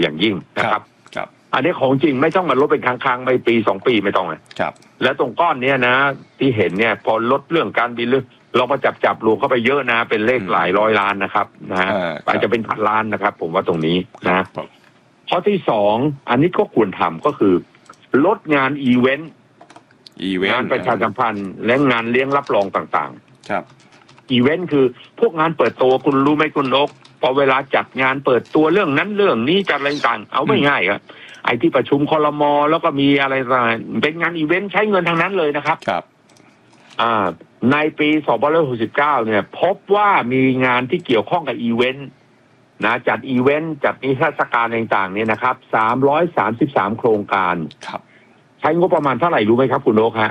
อย่างยิ่งนะครับครับอันนี้ของจริงไม่ต้องมาลดเป็นครั้งๆไปปี2 ปีไม่ต้องเลยครับแล้วตรงก้อนเนี้ยนะที่เห็นเนี่ยพอลดเรื่องการบินเรื่องเรามาจับรวมเข้าไปเยอะนะเป็นเลขหลายร้อยล้านนะครับนะอาจจะเป็นพันล้านนะครับผมว่าตรงนี้นะข้อที่2อันนี้ก็ควรทำก็คือลดงานอีเวนต์งานประชาสัมพันธ์และงานเลี้ยงรับรองต่างๆครับอีเวนต์คือพวกงานเปิดตัวคุณรู้ไหมคุณนกพอเวลาจัดงานเปิดตัวเรื่องนั้นเรื่องนี้จัดอะไรต่างเอาไม่ง่ายครับไอ้ที่ประชุมครม.แล้วก็มีอะไรต่างเป็นงานอีเวนต์ใช้เงินทางนั้นเลยนะครับครับในปี2569เนี่ยพบว่ามีงานที่เกี่ยวข้องกับอีเวนต์นะจัดอีเวนต์จัดนิทรรศการต่างๆเนี่ยนะครับ333โครงการครับใช้งบประมาณเท่าไหร่รู้ไหมครับคุณโอ๊คฮะ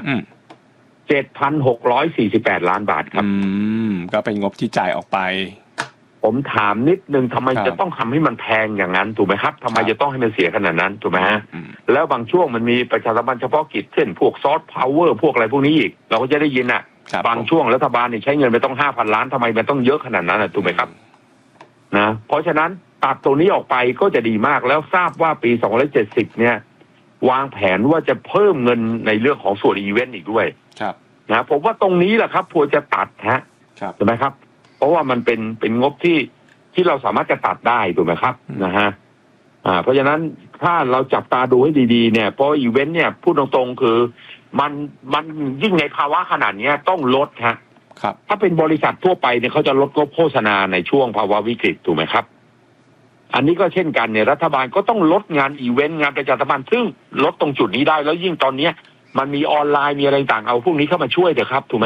7,648 ล้านบาทครับก็เป็นงบที่จ่ายออกไปผมถามนิดนึงทำไมจะต้องทำให้มันแพงอย่างนั้นถูกไหมครับทำไมจะต้องให้มันเสียขนาดนั้นถูกไหมฮะแล้วบางช่วงมันมีประชาสัมพันธ์เฉพาะกิจเช่นพวกซอฟต์พาวเวอร์พวกอะไรพวกนี้อีกเราก็จะได้ยินบางช่วงรัฐบาลเนี่ยใช้เงินไปต้อง 5,000 ล้านทำไมมันต้องเยอะขนาดนั้นถูกไหมครับนะเพราะฉะนั้นตัดตัวนี้ออกไปก็จะดีมากแล้วทราบว่าปี270เนี่ยวางแผนว่าจะเพิ่มเงินในเรื่องของส่วนอีเวนต์อีกด้วยนะผมว่าตรงนี้แหละครับควรจะตัดถูกไหมครับเพราะว่ามันเป็นงบที่เราสามารถจะตัดได้ถูกไหมครับนะฮะเพราะฉะนั้นถ้าเราจับตาดูให้ดีๆเนี่ยเพราะอีเวนต์เนี่ยพูดตรงๆคือมันยิ่งในภาวะขนาดนี้ต้องลดครับถ้าเป็นบริษัททั่วไปเนี่ยเขาจะลดงบโฆษณาในช่วงภาวะวิกฤตถูกไหมครับอันนี้ก็เช่นกันเนี่ยรัฐบาลก็ต้องลดงานอีเวนต์งานประชาสัมพันธ์ซึ่งลดตรงจุดนี้ได้แล้วยิ่งตอนนี้มันมีออนไลน์มีอะไรต่างเอาพวกนี้เข้ามาช่วยเถอะครับถูกไหม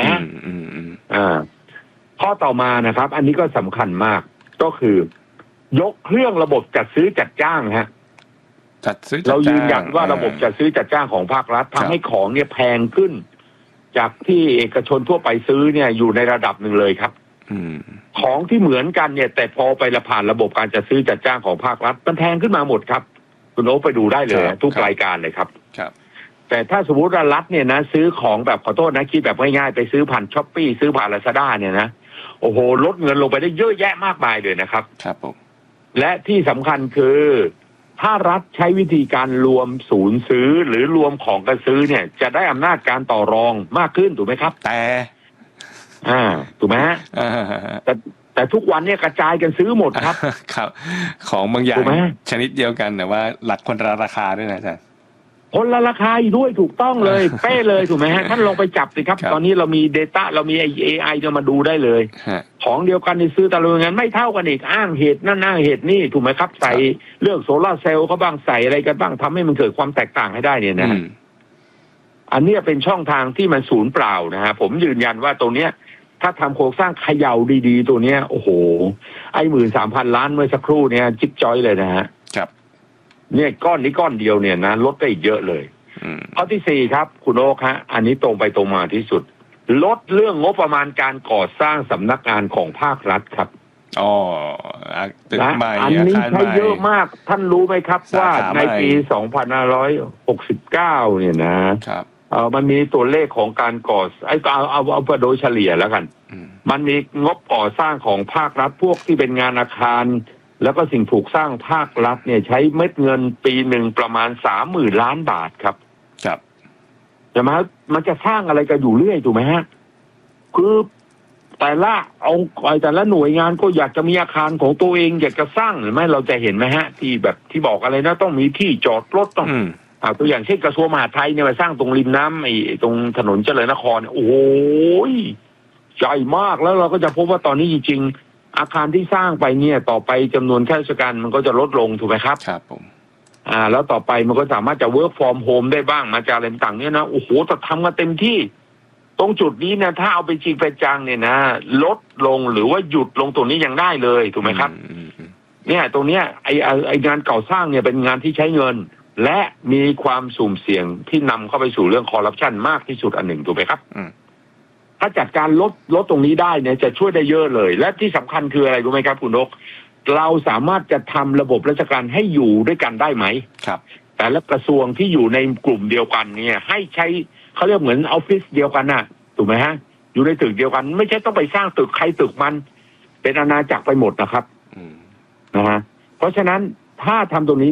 ข้อต่อมานะครับอันนี้ก็สำคัญมากก็คือยกเครื่องระบบจัดซื้อจัดจ้างเรายืนยันว่าระบบจัดซื้อจัดจ้างของภาครัฐทำให้ของเนี่ยแพงขึ้นจากที่เอกชนทั่วไปซื้อเนี่ยอยู่ในระดับหนึ่งเลยครับของที่เหมือนกันเนี่ยแต่พอไปผ่านระบบการจัดซื้อจัดจ้างของภาครัฐมันแพงขึ้นมาหมดครับคุณโอ๊คไปดูได้เลยทุกรายการเลยครับแต่ถ้าสมมติว่ารัฐเนี่ยนะซื้อของแบบขอโทษนะคิดแบบง่ายๆไปซื้อผ่านช้อปปี้ซื้อผ่านลาซาด้าเนี่ยนะโอ้โหลดเงินลงไปได้เยอะแยะมากมายเลยนะครับครับผมและที่สำคัญคือถ้ารัฐใช้วิธีการรวมศูนย์ซื้อหรือรวมของกันซื้อเนี่ยจะได้อำนาจการต่อรองมากขึ้นถูกไหมครับแต่ถูกไหมฮะแต่ทุกวันเนี่ยกระจายกันซื้อหมดครับครับของบางอย่างชนิดเดียวกันแต่ว่าหลักคนละราคาด้วยนะอาจารย์คนละราคาอีกด้วยถูกต้องเลยเป๊ะเลยถูกไหมฮะท่านลองไปจับสิครับตอนนี้เรามี Data เรามี AI จะมาดูได้เลยของเดียวกันในซื้อแต่ละโรงงานไม่เท่ากันอีกอ้างเหตุนั่นอ้างเหตุนี่ถูกไหมครับใส่เรื่องโซลาร์เซลล์เขาบ้างใส่อะไรกันบ้างทำให้มันเกิดความแตกต่างให้ได้เนี่ยนะอันนี้เป็นช่องทางที่มันศูนย์เปล่านะฮะผมยืนยันว่าตรงเนี้ยถ้าทำโครงสร้างเขย่าดีๆตัวเนี้ยโอ้โหไอ้13,000 ล้านเมื่อสักครู่เนี่ยจิ๊บจ้อยเลยนะฮะเนี่ยก้อนนี้ก้อนเดียวเนี่ยนะลดได้อีกเยอะเลยข้อที่4ครับคุณโอ๊คฮะอันนี้ตรงไปตรงมาที่สุดลดเรื่องงบประมาณการก่อสร้างสำนักงานของภาครัฐครับอันนี้ใช้เยอะมากท่านรู้ไหมครับว่าในปี2569เนี่ยนะครับมันมีตัวเลขของการก่อเอาโดยเฉลี่ยแล้วกันมันมีงบก่อสร้างของภาครัฐพวกที่เป็นงานอาคารแล้วก็สิ่งปลูกสร้างภาครัฐเนี่ยใช้เม็ดเงินปีหนึ่งประมาณ30,000 ล้านบาทครับใช่ไหมมันจะสร้างอะไรกันอยู่เรื่อยถูกไหมฮะคือแต่ละหน่วยงานก็อยากจะมีอาคารของตัวเองอยากจะสร้างหรือไม่เราจะเห็นไหมฮะที่แบบที่บอกอะไรนะต้องมีที่จอดรถต้องตัวอย่างเช่นกระทรวงมหาดไทยเนี่ยมาสร้างตรงริมน้ำไอ้ตรงถนนเจริญนครโอ้ยใหญ่มากแล้วเราก็จะพบว่าตอนนี้จริงๆอาคารที่สร้างไปเนี่ยต่อไปจำนวนข้าราชการมันก็จะลดลงถูกไหมครับครับผมแล้วต่อไปมันก็สามารถจะ work from home ได้บ้างมาจากอะไรต่างๆเนี่ยนะโอ้โหแต่ทำกันเต็มที่ตรงจุดนี้นะถ้าเอาไปจริงไปจังเนี่ยนะลดลงหรือว่าหยุดลงตรงนี้ยังได้เลยถูกไหมครับเนี่ยตรงเนี้ยไองานก่อสร้างเนี่ยเป็นงานที่ใช้เงินและมีความสุ่มเสี่ยงที่นำเข้าไปสู่เรื่องคอร์รัปชันมากที่สุดอันหนึ่งถูกไหมครับถ้าจัดการลดตรงนี้ได้เนี่ยจะช่วยได้เยอะเลยและที่สำคัญคืออะไรรู้ไหมครับคุณนกเราสามารถจะทำระบบราชการให้อยู่ด้วยกันได้ไหมครับแต่ละกระทรวงที่อยู่ในกลุ่มเดียวกันเนี่ยให้ใช้เขาเรียกเหมือนออฟฟิศเดียวกันน่ะถูกไหมฮะอยู่ในตึกเดียวกันไม่ใช่ต้องไปสร้างตึกใครตึกมันเป็นอาณาจักรไปหมดนะครับนะฮะเพราะฉะนั้นถ้าทำตรงนี้